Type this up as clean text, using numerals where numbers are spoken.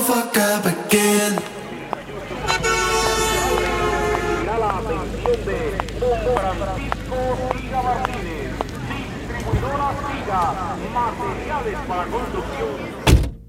fuck up again. La atención de Don Francisco Siga Martínez, distribuidora Siga, materiales para construcción.